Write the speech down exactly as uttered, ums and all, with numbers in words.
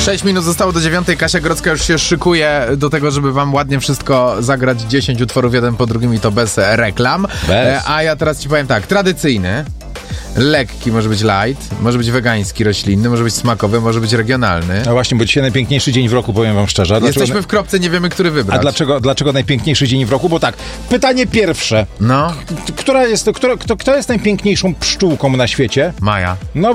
Sześć minut zostało do dziewiątej. Kasia Grodzka już się szykuje do tego, żeby wam ładnie wszystko zagrać. dziesięć utworów jeden po drugim i to bez reklam. Bez. A ja teraz ci powiem tak. Tradycyjny, lekki, może być light, może być wegański, roślinny, może być smakowy, może być regionalny. No właśnie, bo dzisiaj najpiękniejszy dzień w roku, powiem wam szczerze. A dlaczego... Jesteśmy w kropce, nie wiemy, który wybrać. A dlaczego, dlaczego najpiękniejszy dzień w roku? Bo tak, pytanie pierwsze. No. Która jest, która, kto, kto jest najpiękniejszą pszczółką na świecie? Maja. No